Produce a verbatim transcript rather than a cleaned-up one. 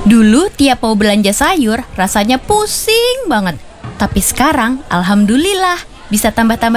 Dulu tiap mau belanja sayur rasanya pusing banget. Tapi sekarang alhamdulillah bisa tambah-tambah